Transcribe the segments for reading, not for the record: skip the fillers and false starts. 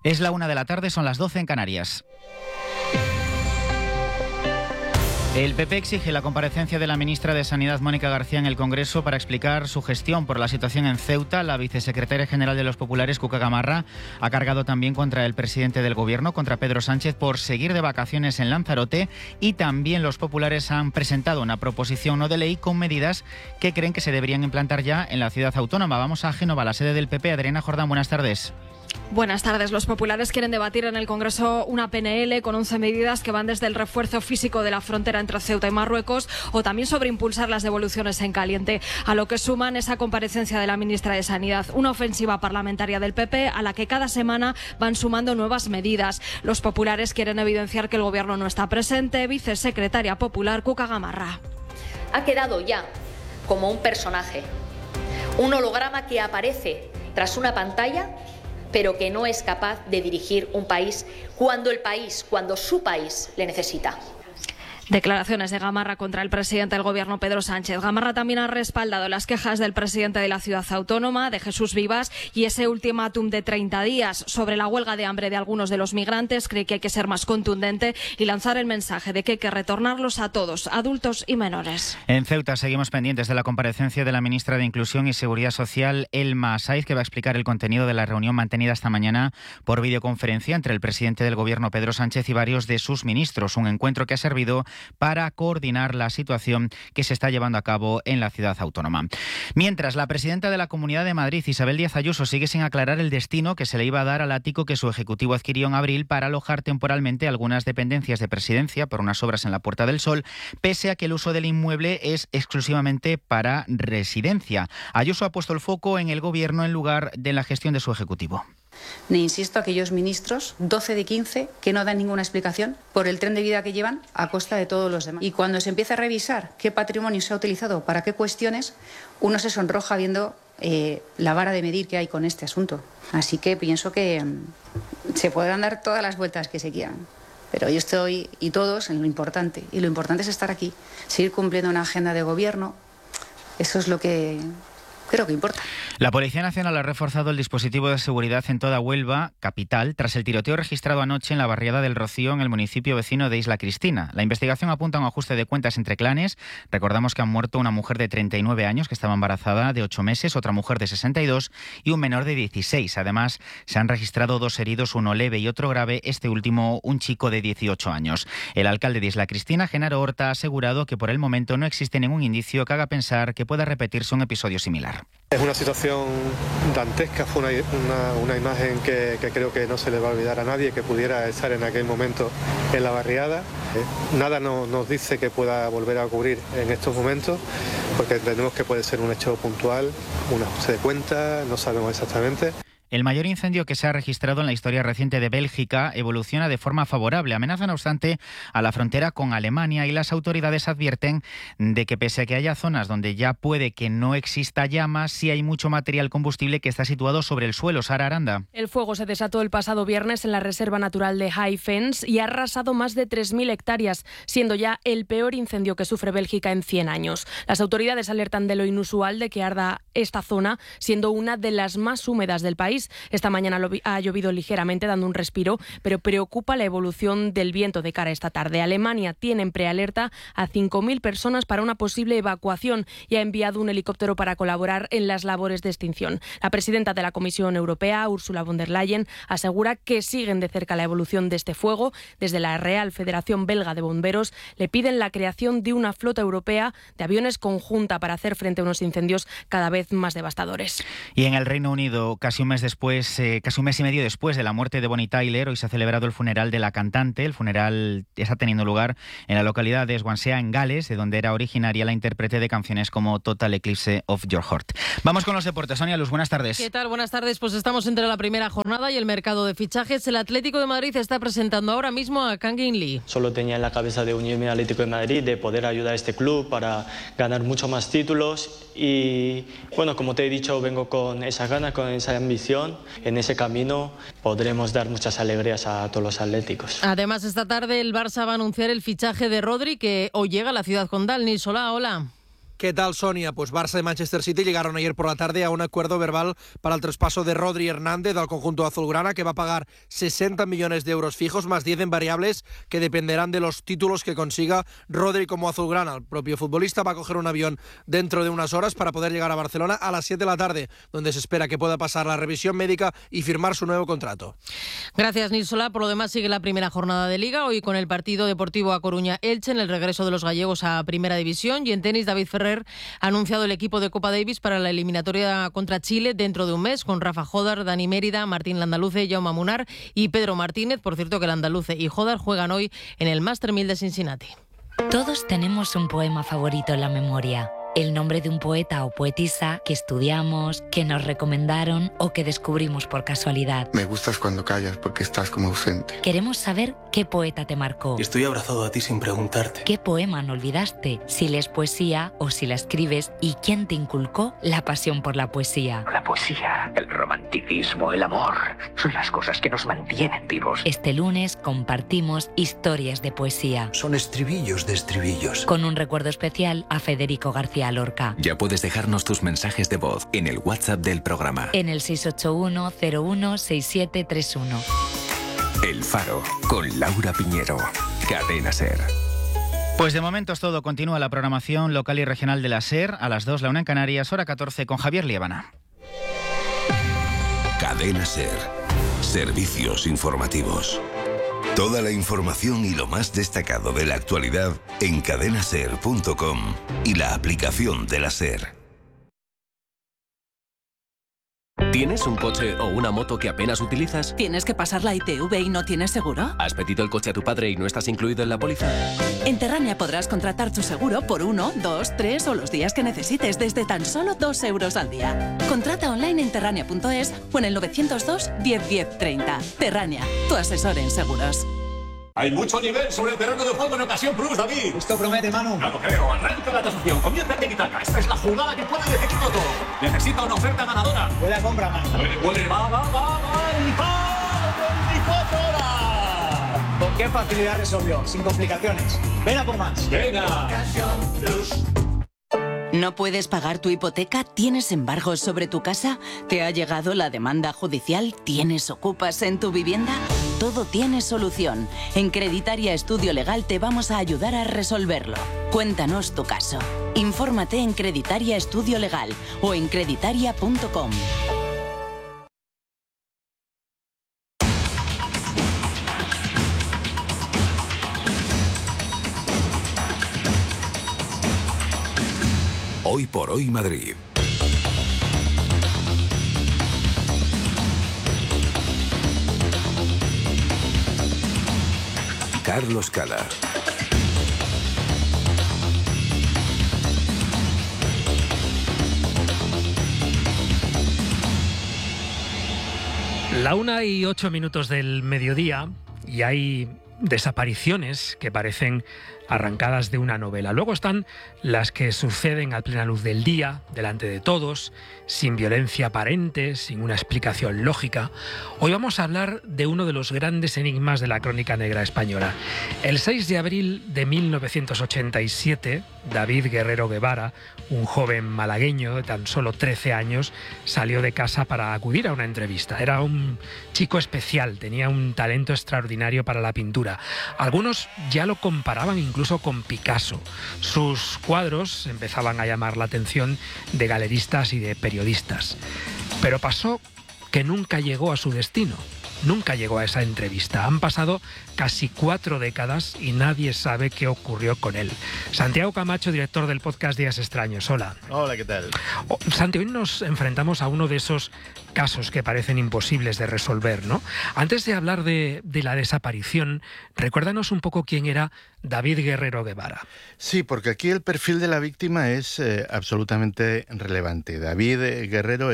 Es la 1 de la tarde, son las 12 en Canarias. El PP exige la comparecencia de la ministra de Sanidad, Mónica García, en el Congreso para explicar su gestión por la situación en Ceuta. La vicesecretaria general de los populares, Cuca Gamarra, ha cargado también contra el presidente del Gobierno, contra Pedro Sánchez, por seguir de vacaciones en Lanzarote, y también los populares han presentado una proposición no de ley con medidas que creen que se deberían implantar ya en la ciudad autónoma. Vamos a Génova, la sede del PP. Adriana Jordán, buenas tardes. Buenas tardes. Los populares quieren debatir en el Congreso una PNL con 11 medidas que van desde el refuerzo físico de la frontera entre Ceuta y Marruecos o también sobre impulsar las devoluciones en caliente, a lo que suman esa comparecencia de la ministra de Sanidad, una ofensiva parlamentaria del PP a la que cada semana van sumando nuevas medidas. Los populares quieren evidenciar que el Gobierno no está presente. Vicesecretaria popular, Cuca Gamarra. Ha quedado ya como un personaje, un holograma que aparece tras una pantalla, pero que no es capaz de dirigir un país cuando su país le necesita. Declaraciones de Gamarra contra el presidente del Gobierno, Pedro Sánchez. Gamarra también ha respaldado las quejas del presidente de la ciudad autónoma, de Jesús Vivas, y ese ultimátum de 30 días sobre la huelga de hambre de algunos de los migrantes. Cree que hay que ser más contundente y lanzar el mensaje de que hay que retornarlos a todos, adultos y menores. En Ceuta seguimos pendientes de la comparecencia de la ministra de Inclusión y Seguridad Social, Elma Saiz, que va a explicar el contenido de la reunión mantenida esta mañana por videoconferencia entre el presidente del Gobierno, Pedro Sánchez, y varios de sus ministros. Un encuentro que ha servido para coordinar la situación que se está llevando a cabo en la ciudad autónoma. Mientras, la presidenta de la Comunidad de Madrid, Isabel Díaz Ayuso, sigue sin aclarar el destino que se le iba a dar al ático que su ejecutivo adquirió en abril para alojar temporalmente algunas dependencias de presidencia por unas obras en la Puerta del Sol, pese a que el uso del inmueble es exclusivamente para residencia. Ayuso ha puesto el foco en el Gobierno en lugar de la gestión de su ejecutivo. Ni insisto a aquellos ministros, 12 de 15, que no dan ninguna explicación por el tren de vida que llevan a costa de todos los demás. Y cuando se empieza a revisar qué patrimonio se ha utilizado para qué cuestiones, uno se sonroja viendo la vara de medir que hay con este asunto. Así que pienso que se podrán dar todas las vueltas que se quieran. Pero yo estoy, y todos, en lo importante. Y lo importante es estar aquí, seguir cumpliendo una agenda de gobierno. Eso es lo que creo que importa. La Policía Nacional ha reforzado el dispositivo de seguridad en toda Huelva, capital, tras el tiroteo registrado anoche en la barriada del Rocío, en el municipio vecino de Isla Cristina. La investigación apunta a un ajuste de cuentas entre clanes. Recordamos que han muerto una mujer de 39 años que estaba embarazada de 8 meses, otra mujer de 62 y un menor de 16. Además, se han registrado 2 heridos, uno leve y otro grave, este último un chico de 18 años. El alcalde de Isla Cristina, Genaro Horta, ha asegurado que por el momento no existe ningún indicio que haga pensar que pueda repetirse un episodio similar. Es una situación dantesca, fue una imagen que creo que no se le va a olvidar a nadie que pudiera estar en aquel momento en la barriada. Nada nos dice que pueda volver a ocurrir en estos momentos, porque entendemos que puede ser un hecho puntual, un ajuste de cuentas, no sabemos exactamente. El mayor incendio que se ha registrado en la historia reciente de Bélgica evoluciona de forma favorable. Amenaza, no obstante, a la frontera con Alemania, y las autoridades advierten de que pese a que haya zonas donde ya puede que no exista llamas, sí hay mucho material combustible que está situado sobre el suelo. Sara Aranda. El fuego se desató el pasado viernes en la Reserva Natural de High Fens y ha arrasado más de 3.000 hectáreas, siendo ya el peor incendio que sufre Bélgica en 100 años. Las autoridades alertan de lo inusual de que arda esta zona, siendo una de las más húmedas del país. Esta mañana ha llovido ligeramente, dando un respiro, pero preocupa la evolución del viento de cara a esta tarde. Alemania tiene en prealerta a 5.000 personas para una posible evacuación y ha enviado un helicóptero para colaborar en las labores de extinción. La presidenta de la Comisión Europea, Ursula von der Leyen, asegura que siguen de cerca la evolución de este fuego. Desde la Real Federación Belga de Bomberos le piden la creación de una flota europea de aviones conjunta para hacer frente a unos incendios cada vez más devastadores. Y en el Reino Unido, casi un mes y medio después de la muerte de Bonnie Tyler, hoy se ha celebrado el funeral de la cantante. El funeral está teniendo lugar en la localidad de Swansea, en Gales, de donde era originaria la intérprete de canciones como Total Eclipse of Your Heart. Vamos con los deportes. Sonia Luz, buenas tardes. ¿Qué tal? Buenas tardes. Pues estamos entre la primera jornada y el mercado de fichajes. El Atlético de Madrid está presentando ahora mismo a Kangin Lee. Solo tenía en la cabeza de unirme al Atlético de Madrid, de poder ayudar a este club para ganar muchos más títulos. Y bueno, como te he dicho, vengo con esa ganas, con esa ambición. En ese camino podremos dar muchas alegrías a todos los atléticos. Además, esta tarde el Barça va a anunciar el fichaje de Rodri, que hoy llega a la ciudad condal. Nils Solá, hola. ¿Qué tal, Sonia? Pues Barça y Manchester City llegaron ayer por la tarde a un acuerdo verbal para el traspaso de Rodri Hernández al conjunto azulgrana, que va a pagar 60 millones de euros fijos más 10 en variables que dependerán de los títulos que consiga Rodri como azulgrana. El propio futbolista va a coger un avión dentro de unas horas para poder llegar a Barcelona a las 7 de la tarde, donde se espera que pueda pasar la revisión médica y firmar su nuevo contrato. Gracias, Nil Solá. Por lo demás, sigue la primera jornada de Liga, hoy con el partido Deportivo A Coruña-Elche en el regreso de los gallegos a Primera División. Y en tenis, David Ferrer ha anunciado el equipo de Copa Davis para la eliminatoria contra Chile dentro de un mes, con Rafa Jodar, Dani Mérida, Martín Landaluce, Jaume Munar y Pedro Martínez. Por cierto, que Landaluce y Jodar juegan hoy en el Master 1000 de Cincinnati. Todos tenemos un poema favorito en la memoria. El nombre de un poeta o poetisa que estudiamos, que nos recomendaron o que descubrimos por casualidad. Me gustas cuando callas porque estás como ausente. Queremos saber qué poeta te marcó. Estoy abrazado a ti sin preguntarte. ¿Qué poema no olvidaste? Si lees poesía o si la escribes, ¿y quién te inculcó la pasión por la poesía? La poesía, el romanticismo, el amor, son las cosas que nos mantienen vivos. Este lunes compartimos historias de poesía. Son estribillos de estribillos. Con un recuerdo especial a Federico García Lorca. Ya puedes dejarnos tus mensajes de voz en el WhatsApp del programa. En el 681-016731. El Faro, con Laura Piñero. Cadena SER. Pues de momento es todo. Continúa la programación local y regional de la SER. A las 2, la 1 en Canarias, hora 14, con Javier Liébana. Cadena SER. Servicios informativos. Toda la información y lo más destacado de la actualidad en cadenaser.com y la aplicación de la SER. ¿Tienes un coche o una moto que apenas utilizas? ¿Tienes que pasar la ITV y no tienes seguro? ¿Has pedido el coche a tu padre y no estás incluido en la póliza? En Terrania podrás contratar tu seguro por 1, 2, 3 o los días que necesites desde tan solo 2 euros al día. Contrata online en terrania.es o en el 902 10 10 30. Terrania, tu asesor en seguros. Hay mucho nivel sobre el terreno de juego en Ocasión Plus, David. Esto promete, Manu. No lo creo. Arranca la tasación. Comienza el tiki-taka. Esta es la jugada que puede decidirlo todo. Necesita una oferta ganadora. Puede compra, Manu. Puede. Va. ¡Y va! 24 horas. ¿Con qué facilidad resolvió? Sin complicaciones. Ven a por más. Venga. Ocasión Plus. ¿No puedes pagar tu hipoteca? ¿Tienes embargos sobre tu casa? ¿Te ha llegado la demanda judicial? ¿Tienes ocupas en tu vivienda? Todo tiene solución. En Creditaria Estudio Legal te vamos a ayudar a resolverlo. Cuéntanos tu caso. Infórmate en Creditaria Estudio Legal o en creditaria.com. Hoy por hoy Madrid. Carlos Cala. La 1:08 del mediodía y hay desapariciones que parecen arrancadas de una novela. Luego están las que suceden a plena luz del día, delante de todos, sin violencia aparente, sin una explicación lógica. Hoy vamos a hablar de uno de los grandes enigmas de la crónica negra española. El 6 de abril de 1987, David Guerrero Guevara, un joven malagueño de tan solo 13 años, salió de casa para acudir a una entrevista. Era un chico especial, tenía un talento extraordinario para la pintura. Algunos ya lo comparaban incluso con Picasso. Sus cuadros empezaban a llamar la atención de galeristas y de periodistas. Pero pasó que nunca llegó a su destino. Nunca llegó a esa entrevista. Han pasado casi 4 décadas y nadie sabe qué ocurrió con él. Santiago Camacho, director del podcast Días Extraños. Hola. Hola, ¿qué tal? Santi, hoy nos enfrentamos a uno de esos casos que parecen imposibles de resolver, ¿no? Antes de hablar de la desaparición, recuérdanos un poco quién era David Guerrero Guevara. Sí, porque aquí el perfil de la víctima es absolutamente relevante. David Guerrero era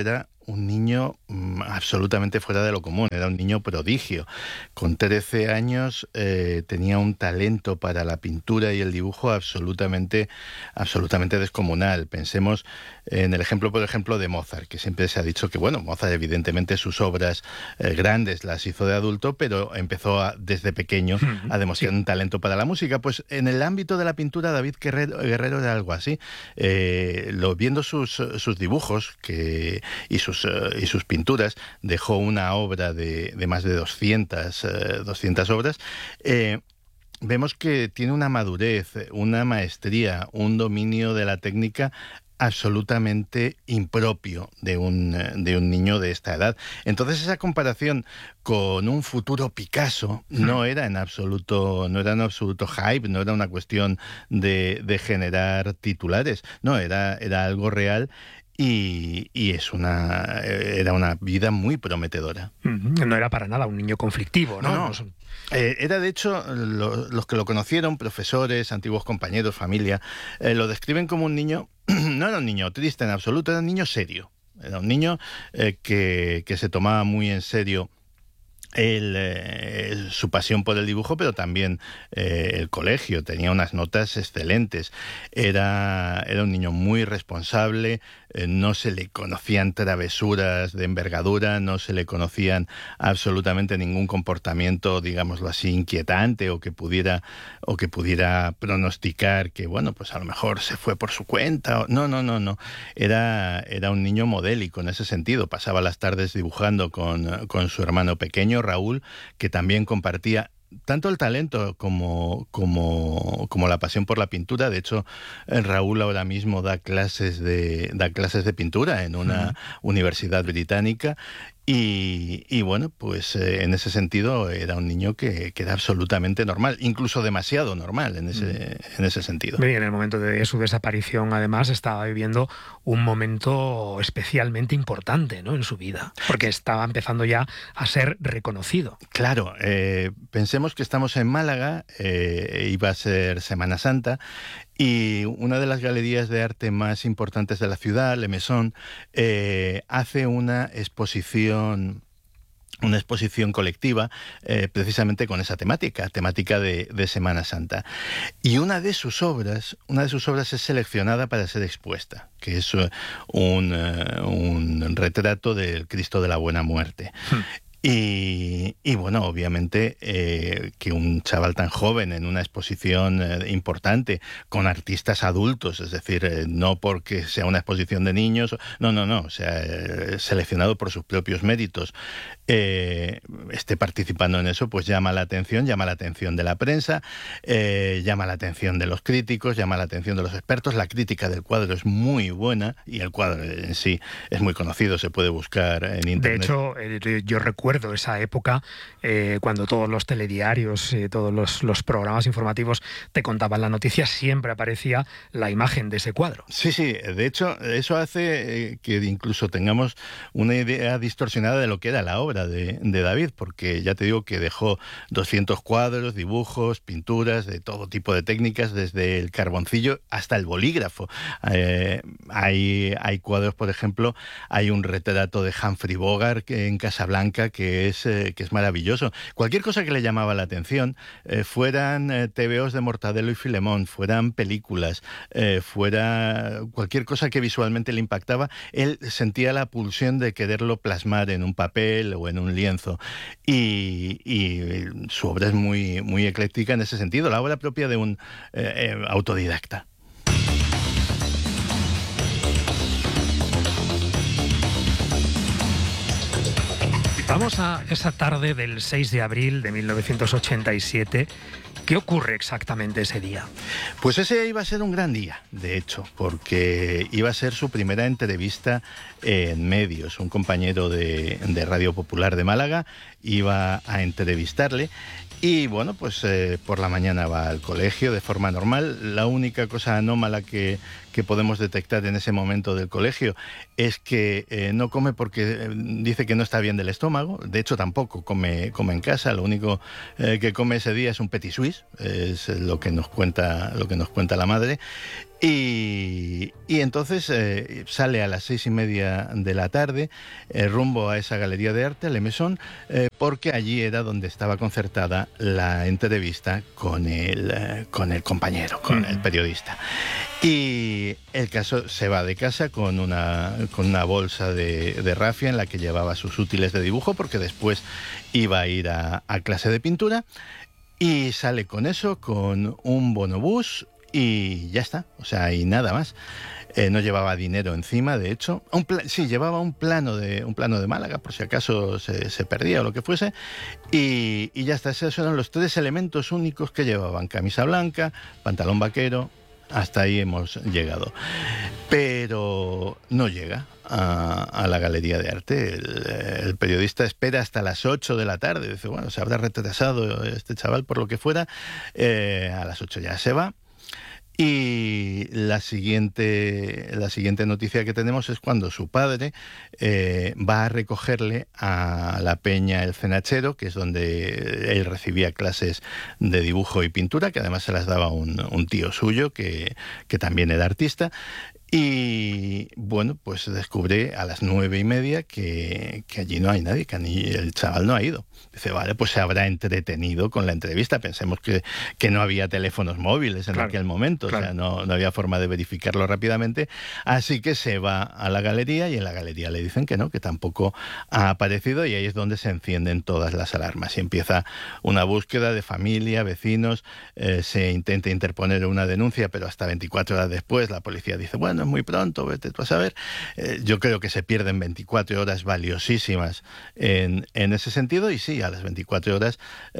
un niño absolutamente fuera de lo común, era un niño prodigio. Con 13 años tenía un talento para la pintura y el dibujo absolutamente descomunal. Pensemos en el ejemplo, por ejemplo, de Mozart, que siempre se ha dicho que, bueno, Mozart evidentemente sus obras grandes las hizo de adulto, pero empezó desde pequeño a demostrar un talento para la música. Pues en el ámbito de la pintura, David Guerrero era algo así. Viendo sus dibujos y sus pinturas, dejó una obra de más de 200 obras. Vemos que tiene una madurez, una maestría, un dominio de la técnica absolutamente impropio de un niño de esta edad. Entonces esa comparación con un futuro Picasso no era en absoluto hype, no era una cuestión de generar titulares, no, era algo real. Y era una vida muy prometedora. No era para nada un niño conflictivo, ¿no? Era, de hecho, los que lo conocieron, profesores, antiguos compañeros, familia, lo describen como un niño, no era un niño triste en absoluto, era un niño serio. Era un niño que se tomaba muy en serio su pasión por el dibujo, pero también el colegio. Tenía unas notas excelentes. Era un niño muy responsable. No se le conocían travesuras de envergadura, no se le conocían absolutamente ningún comportamiento, digámoslo así, inquietante o que pudiera pronosticar que, bueno, pues a lo mejor se fue por su cuenta. No. Era un niño modélico en ese sentido. Pasaba las tardes dibujando con su hermano pequeño, Raúl, que también compartía tanto el talento como la pasión por la pintura. De hecho, Raúl ahora mismo da clases de pintura en una universidad británica. Y bueno, pues en ese sentido era un niño que era absolutamente normal, incluso demasiado normal en ese sentido. Y en el momento de su desaparición, además, estaba viviendo un momento especialmente importante, ¿no?, en su vida, porque estaba empezando ya a ser reconocido. Claro, pensemos que estamos en Málaga, iba a ser Semana Santa, y una de las galerías de arte más importantes de la ciudad, Le Maison, hace una exposición colectiva precisamente con esa temática de Semana Santa. Y una de sus obras es seleccionada para ser expuesta, que es un retrato del Cristo de la Buena Muerte. Y bueno, obviamente que un chaval tan joven en una exposición importante con artistas adultos, es decir, no porque sea una exposición de niños, no, o sea, seleccionado por sus propios méritos, esté participando en eso, pues llama la atención de la prensa, llama la atención de los críticos, llama la atención de los expertos. La crítica del cuadro es muy buena y el cuadro en sí es muy conocido, se puede buscar en internet. De hecho, yo recuerdo esa época cuando todos los telediarios, todos los programas informativos te contaban la noticia, siempre aparecía la imagen de ese cuadro. Sí, de hecho eso hace que incluso tengamos una idea distorsionada de lo que era la obra de David, porque ya te digo que dejó 200 cuadros, dibujos, pinturas de todo tipo de técnicas, desde el carboncillo hasta el bolígrafo. Hay cuadros, por ejemplo, hay un retrato de Humphrey Bogart en Casablanca que es maravilloso. Cualquier cosa que le llamaba la atención, fueran tebeos de Mortadelo y Filemón, fueran películas, fuera cualquier cosa que visualmente le impactaba, él sentía la pulsión de quererlo plasmar en un papel o en un lienzo. Y su obra es muy, muy ecléctica en ese sentido, la obra propia de un autodidacta. Vamos a esa tarde del 6 de abril de 1987. ¿Qué ocurre exactamente ese día? Pues ese iba a ser un gran día, de hecho, porque iba a ser su primera entrevista en medios. Un compañero de Radio Popular de Málaga iba a entrevistarle. Y bueno, pues por la mañana va al colegio de forma normal. La única cosa anómala que podemos detectar en ese momento del colegio es que no come porque dice que no está bien del estómago. De hecho, tampoco come en casa. Lo único que come ese día es un petit suisse, es lo que nos cuenta la madre. Y entonces sale a las 6:30 de la tarde rumbo a esa galería de arte, Le Maison, porque allí era donde estaba concertada la entrevista con el compañero, con el periodista. Y el caso se va de casa con una bolsa de rafia en la que llevaba sus útiles de dibujo, porque después iba a ir a clase de pintura, y sale con eso, con un bonobús, y ya está, o sea, y nada más. No llevaba dinero encima, de hecho. Sí, llevaba un plano de Málaga, por si acaso se perdía o lo que fuese. Y ya está, esos eran los 3 elementos únicos que llevaban: camisa blanca, pantalón vaquero. Hasta ahí hemos llegado. Pero no llega a la galería de arte. El periodista espera hasta las 8 de la tarde. Dice, bueno, se habrá retrasado este chaval por lo que fuera. A las 8 ya se va. Y la siguiente noticia que tenemos es cuando su padre va a recogerle a la Peña El Cenachero, que es donde él recibía clases de dibujo y pintura, que además se las daba un tío suyo que también era artista. Y bueno, pues descubre a las 9:30 que allí no hay nadie, que el chaval no ha ido. Dice, vale, pues se habrá entretenido con la entrevista. Pensemos que no había teléfonos móviles en aquel momento, o sea, no había forma de verificarlo rápidamente. Así que se va a la galería, y en la galería le dicen que no, que tampoco ha aparecido, y ahí es donde se encienden todas las alarmas. Y empieza una búsqueda de familia, vecinos, se intenta interponer una denuncia, pero hasta 24 horas después la policía dice, bueno, es muy pronto, vete tú a saber. Yo creo que se pierden 24 horas valiosísimas en ese sentido, y sí, a las 24 horas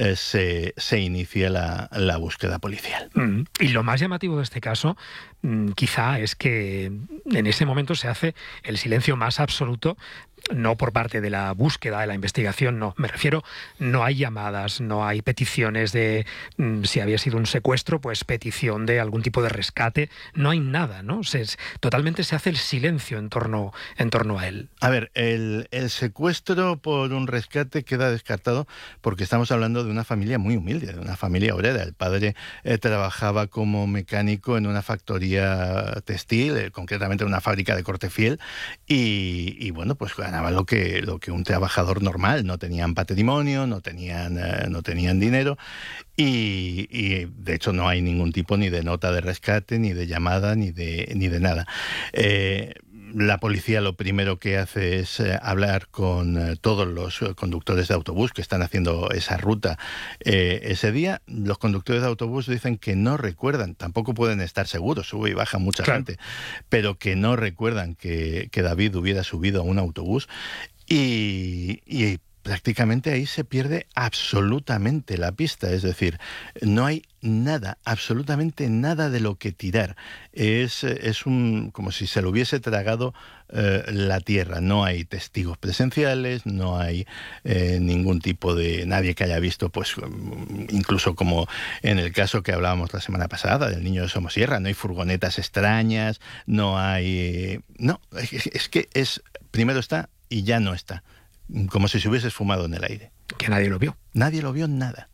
se inicia la búsqueda policial. Y lo más llamativo de este caso quizá es que en ese momento se hace el silencio más absoluto, no por parte de la búsqueda, de la investigación, no. Me refiero, no hay llamadas, no hay peticiones de, si había sido un secuestro, pues petición de algún tipo de rescate. No hay nada, ¿no? Totalmente se hace el silencio en torno a él. A ver, el secuestro por un rescate queda descartado porque estamos hablando de una familia muy humilde, de una familia obrera. El padre trabajaba como mecánico en una factoría textil, concretamente en una fábrica de corte fiel, y bueno, pues ganaba lo que un trabajador normal. No tenían patrimonio, no tenían dinero, y de hecho no hay ningún tipo ni de nota de rescate, ni de llamada, ni de nada. La policía lo primero que hace es hablar con todos los conductores de autobús que están haciendo esa ruta ese día. Los conductores de autobús dicen que no recuerdan, tampoco pueden estar seguros, sube y baja mucha gente, pero que no recuerdan que David hubiera subido a un autobús, y prácticamente ahí se pierde absolutamente la pista. Es decir, no hay nada, absolutamente nada de lo que tirar. Es como si se lo hubiese tragado la tierra. No hay testigos presenciales, no hay ningún tipo de nadie que haya visto, pues incluso como en el caso que hablábamos la semana pasada del niño de Somosierra, no hay furgonetas extrañas, no hay... No, es que primero está y ya no está. Como si se hubiese esfumado en el aire. Que nadie lo vio. Nadie lo vio, nada.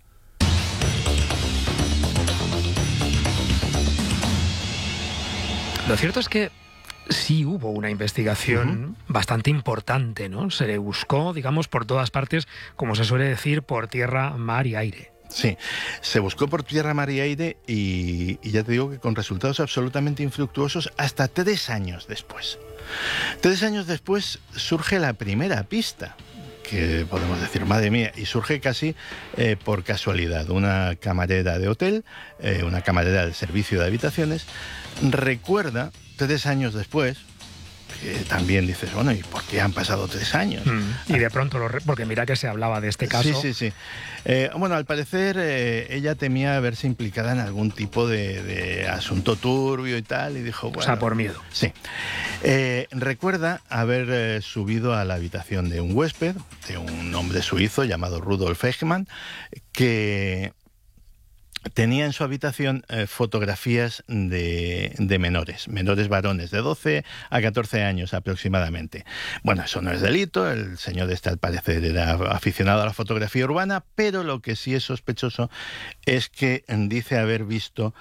Lo cierto es que sí hubo una investigación bastante importante, ¿no? Se le buscó, digamos, por todas partes, como se suele decir, por tierra, mar y aire. Sí, se buscó por tierra, mar y aire, y ya te digo que con resultados absolutamente infructuosos hasta 3 años después. 3 años después surge la primera pista, que podemos decir, madre mía, y surge casi por casualidad. Una camarera de hotel, una camarera del servicio de habitaciones, recuerda 3 años después, que también dices, bueno, ¿y por qué han pasado 3 años? Y de pronto, porque mira que se hablaba de este caso. Sí. Bueno, al parecer ella temía verse implicada en algún tipo de asunto turbio y tal, y dijo, bueno... O sea, por miedo. Sí. Recuerda haber subido a la habitación de un huésped, de un hombre suizo llamado Rudolf Eichmann, que tenía en su habitación fotografías de menores varones de 12 a 14 años aproximadamente. Bueno, eso no es delito, el señor al parecer era aficionado a la fotografía urbana, pero lo que sí es sospechoso es que dice haber visto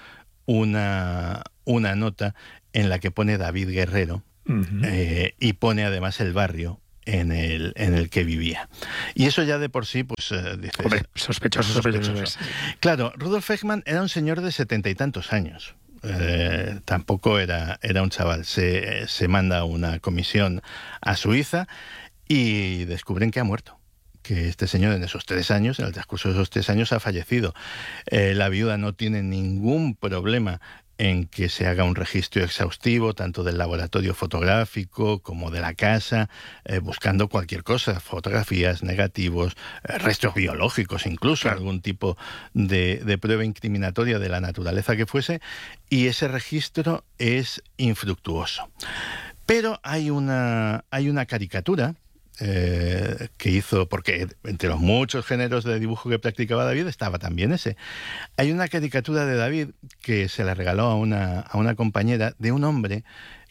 una nota en la que pone David Guerrero y pone además el barrio en el que vivía. Y eso ya de por sí, pues dices... Hombre, sospechoso. Claro, Rudolf Eichmann era un señor de 70 y tantos años. Tampoco era un chaval. Se manda una comisión a Suiza y descubren que ha muerto. Que este señor en esos 3 años, en el transcurso de esos 3 años, ha fallecido. La viuda no tiene ningún problema en que se haga un registro exhaustivo tanto del laboratorio fotográfico como de la casa, buscando cualquier cosa, fotografías, negativos, restos biológicos incluso, algún tipo de prueba incriminatoria de la naturaleza que fuese, y ese registro es infructuoso. Pero hay una caricatura que hizo, porque entre los muchos géneros de dibujo que practicaba David estaba también ese. Hay una caricatura de David que se la regaló a una compañera de un hombre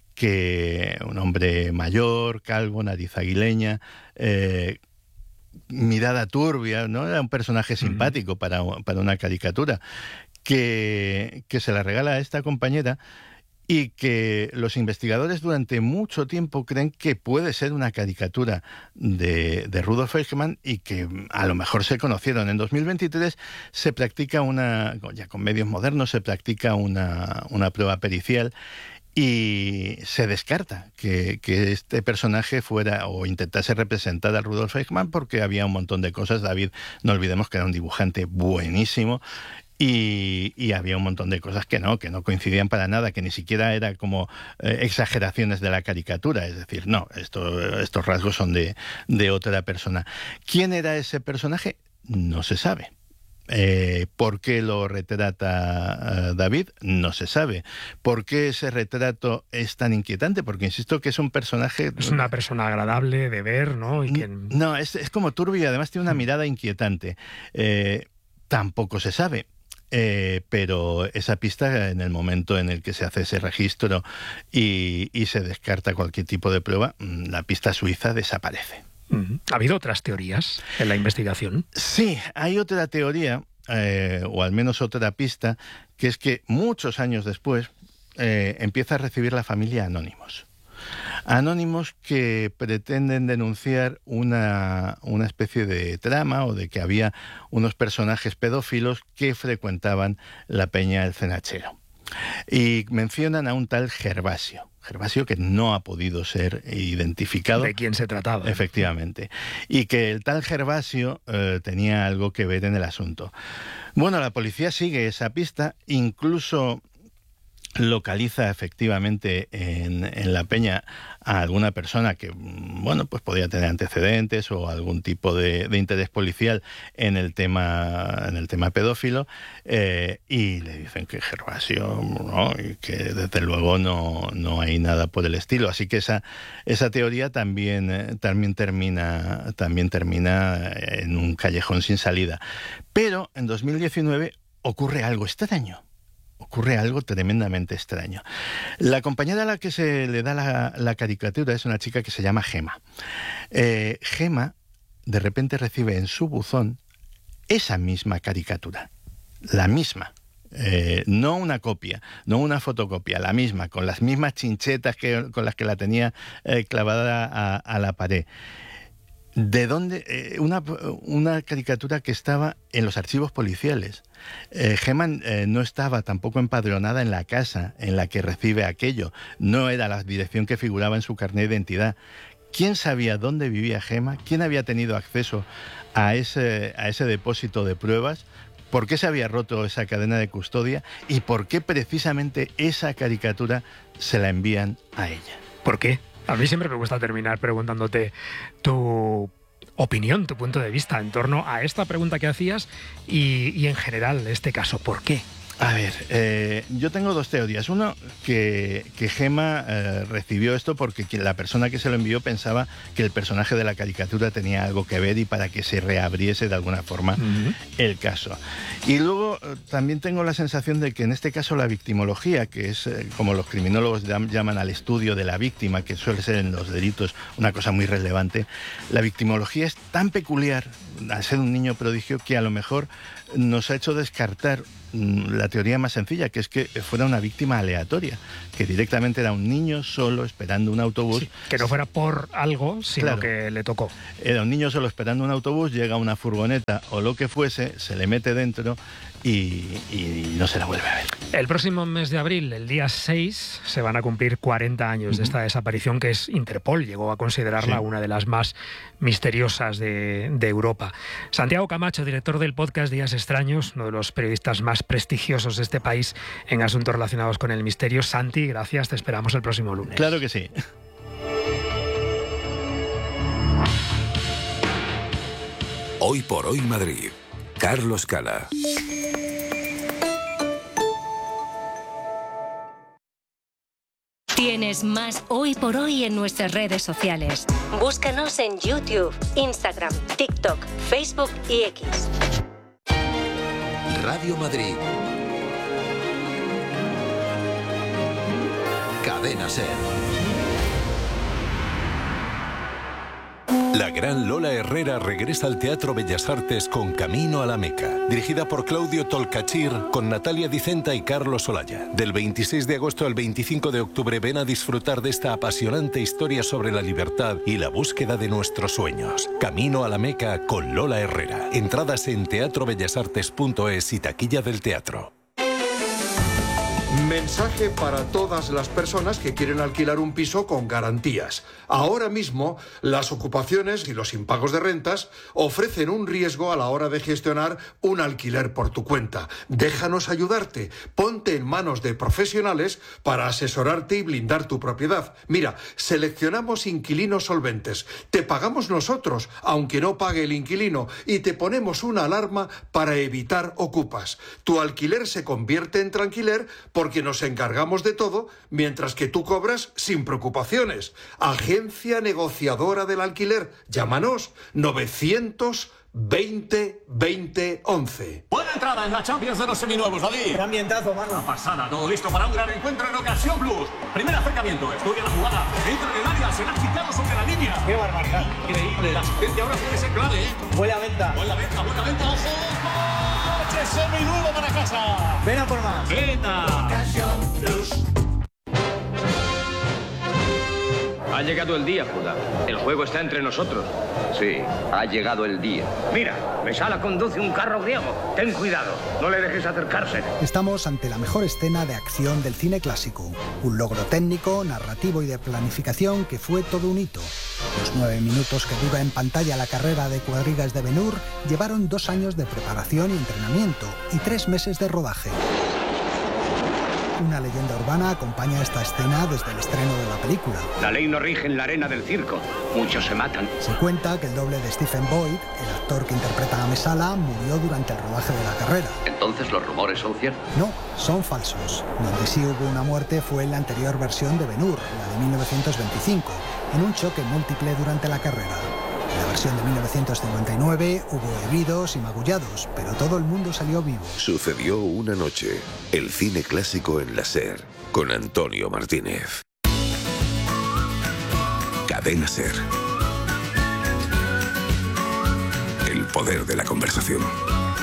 mayor, calvo, nariz aguileña, mirada turbia, ¿no? Era un personaje simpático para una caricatura, que se la regala a esta compañera. Y que los investigadores durante mucho tiempo creen que puede ser una caricatura de Rudolf Eichmann y que a lo mejor se conocieron. En 2023 se practica ya con medios modernos, se practica una prueba pericial y se descarta que este personaje fuera o intentase representar a Rudolf Eichmann porque había un montón de cosas. David, no olvidemos que era un dibujante buenísimo. Y había un montón de cosas que no coincidían para nada, que ni siquiera era como exageraciones de la caricatura. Es decir, no, estos rasgos son de otra persona. ¿Quién era ese personaje? No se sabe. ¿Por qué lo retrata David? No se sabe. ¿Por qué ese retrato es tan inquietante? Porque insisto que es un personaje... Es una persona agradable de ver, ¿no? No, es como turbio y además tiene una mirada inquietante. Tampoco se sabe. Pero esa pista, en el momento en el que se hace ese registro y se descarta cualquier tipo de prueba, la pista suiza desaparece. ¿Ha habido otras teorías en la investigación? Sí, hay otra teoría, o al menos otra pista, que es que muchos años después empieza a recibir la familia anónimos. Anónimos que pretenden denunciar una especie de trama o de que había unos personajes pedófilos que frecuentaban la peña El Cenachero. Y mencionan a un tal Gervasio que no ha podido ser identificado. ¿De quién se trataba? Efectivamente. Y que el tal Gervasio tenía algo que ver en el asunto. Bueno, la policía sigue esa pista, incluso localiza efectivamente en la peña a alguna persona que, bueno, pues podría tener antecedentes o algún tipo de interés policial en el tema pedófilo, y le dicen que Gervasio, ¿no? Y que desde luego no hay nada por el estilo. Así que esa teoría también termina en un callejón sin salida. Pero en 2019 ocurre algo extraño. Ocurre algo tremendamente extraño. La compañera a la que se le da la caricatura es una chica que se llama Gema. Gema de repente recibe en su buzón esa misma caricatura, la misma. No una copia, no una fotocopia, la misma, con las mismas chinchetas con las que la tenía clavada a la pared. ¿De dónde? Una caricatura que estaba en los archivos policiales. Gema no estaba tampoco empadronada en la casa en la que recibe aquello. No era la dirección que figuraba en su carnet de identidad. ¿Quién sabía dónde vivía Gema? ¿Quién había tenido acceso a ese depósito de pruebas? ¿Por qué se había roto esa cadena de custodia? ¿Y por qué precisamente esa caricatura se la envían a ella? ¿Por qué? A mí siempre me gusta terminar preguntándote tu opinión, tu punto de vista en torno a esta pregunta que hacías y en general este caso. ¿Por qué? A ver, yo tengo dos teorías. Uno, que Gema recibió esto porque la persona que se lo envió pensaba que el personaje de la caricatura tenía algo que ver y para que se reabriese de alguna forma el caso. Y luego también tengo la sensación de que en este caso la victimología, que es como los criminólogos llaman al estudio de la víctima, que suele ser en los delitos una cosa muy relevante, la victimología es tan peculiar al ser un niño prodigio que a lo mejor nos ha hecho descartar la teoría más sencilla, que es que fuera una víctima aleatoria, que directamente era un niño solo esperando un autobús. Sí, que no fuera por algo, sino que le tocó. Era un niño solo esperando un autobús, llega una furgoneta o lo que fuese, se le mete dentro y no se la vuelve a ver. El próximo mes de abril, el día 6, se van a cumplir 40 años de esta desaparición, que es Interpol llegó a considerarla una de las más misteriosas de Europa. Santiago Camacho, director del podcast Días Extraños, uno de los periodistas más prestigiosos de este país en asuntos relacionados con el misterio. Santi, gracias, te esperamos el próximo lunes. Claro que sí. Hoy por hoy Madrid. Carlos Cala. Tienes más Hoy por Hoy en nuestras redes sociales. Búscanos en YouTube, Instagram, TikTok, Facebook y X. Radio Madrid. Cadena SER. La gran Lola Herrera regresa al Teatro Bellas Artes con Camino a la Meca, dirigida por Claudio Tolcachir, con Natalia Dicenta y Carlos Olaya. Del 26 de agosto al 25 de octubre ven a disfrutar de esta apasionante historia sobre la libertad y la búsqueda de nuestros sueños. Camino a la Meca con Lola Herrera. Entradas en teatrobellasartes.es y taquilla del teatro. Mensaje para todas las personas que quieren alquilar un piso con garantías. Ahora mismo, las ocupaciones y los impagos de rentas ofrecen un riesgo a la hora de gestionar un alquiler por tu cuenta. Déjanos ayudarte. Ponte en manos de profesionales para asesorarte y blindar tu propiedad. Mira, seleccionamos inquilinos solventes. Te pagamos nosotros, aunque no pague el inquilino, y te ponemos una alarma para evitar ocupas. Tu alquiler se convierte en tranquiler porque nos encargamos de todo, mientras que tú cobras sin preocupaciones. Agencia negociadora del alquiler. Llámanos 920-2011. Buena entrada en la Champions de los seminuevos, David. Qué ambientazo, mano. Una pasada, todo listo para un gran encuentro en Ocasión Plus. Primer acercamiento, estudia la jugada, entra en el área, se la ha quitado sobre la línea. Qué barbaridad. Increíble, la asistencia ahora puede ser clave, ¿eh? Buena venta. Buena venta, ojo. ¡Coche seminuevo para casa! Ven a por más. ¡Venta! Ocasión Plus. Ha llegado el día, Judá. El juego está entre nosotros. Sí, ha llegado el día. Mira, Mesala conduce un carro griego. Ten cuidado, no le dejes acercarse. Estamos ante la mejor escena de acción del cine clásico. Un logro técnico, narrativo y de planificación que fue todo un hito. Los 9 minutos que dura en pantalla la carrera de cuadrigas de Ben-Hur llevaron 2 años de preparación y entrenamiento y 3 meses de rodaje. Una leyenda urbana acompaña esta escena desde el estreno de la película. La ley no rige en la arena del circo. Muchos se matan. Se cuenta que el doble de Stephen Boyd, el actor que interpreta a Mesala, murió durante el rodaje de la carrera. ¿Entonces los rumores son ciertos? No, son falsos. Donde sí hubo una muerte fue en la anterior versión de Ben-Hur, la de 1925, en un choque múltiple durante la carrera. En la versión de 1959 hubo heridos y magullados, pero todo el mundo salió vivo. Sucedió una noche. El cine clásico en la SER, con Antonio Martínez. Cadena SER. El poder de la conversación.